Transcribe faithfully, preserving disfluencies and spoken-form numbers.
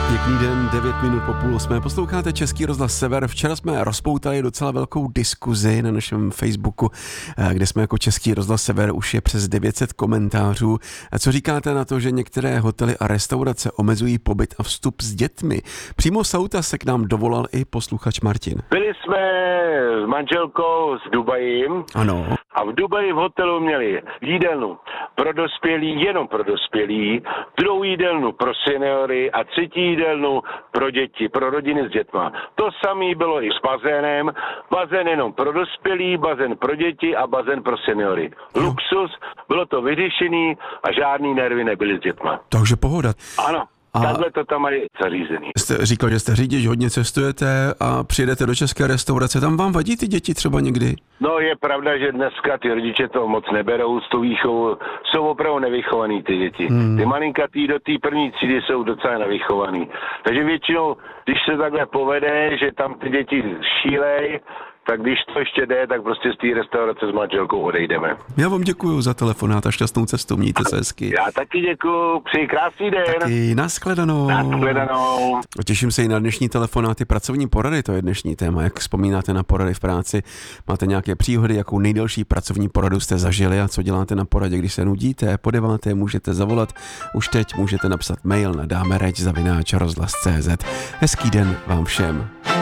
Pěkný den, devět minut po půl osmé. Posloucháte Český rozhlas Sever. Včera jsme rozpoutali docela velkou diskuzi na našem Facebooku, kde jsme jako Český rozhlas Sever, už je přes devět set komentářů. A co říkáte na to, že některé hotely a restaurace omezují pobyt a vstup s dětmi? Přímo z auta se k nám dovolal i posluchač Martin. Byli jsme s manželkou s Dubaji. Ano. A v Dubaji v hotelu měli jídelnu pro dospělí, jenom pro dospělí, druhou jídelnu pro seniory a třetí jídelnu pro děti, pro rodiny s dětma. To samé bylo i s bazénem. Bazén jenom pro dospělí, bazén pro děti a bazén pro seniory. Luxus, bylo to vyřešený a žádný nervy nebyly s dětma. Takže pohoda. Ano. A takhle to tam mají zařízený. Jste říkal, že jste řidič, hodně cestujete a přijedete do české restaurace. Tam vám vadí ty děti třeba někdy? No je pravda, že dneska ty rodiče to moc neberou s tou výchovou. Jsou opravdu nevychovaný ty děti. Hmm. Ty malinkatý do té první třídy jsou docela nevychovaný. Takže většinou, když se takhle povede, že tam ty děti šílej, tak když to ještě jde, tak prostě z té restaurace s manželkou odejdeme. Já vám děkuju za telefonát a šťastnou cestu, mějte se hezky. Já taky děkuju, přeji krásný den. Taky nashledanou. Nashledanou. Těším se i na dnešní telefonáty, pracovní porady, to je dnešní téma. Jak vzpomínáte na porady v práci? Máte nějaké příhody, jakou nejdelší pracovní poradu jste zažili a co děláte na poradě, když se nudíte? Po deváté můžete zavolat, už teď můžete napsat mail na dámereč zavináč rozhlas tečka cé zet. Hezký den vám všem.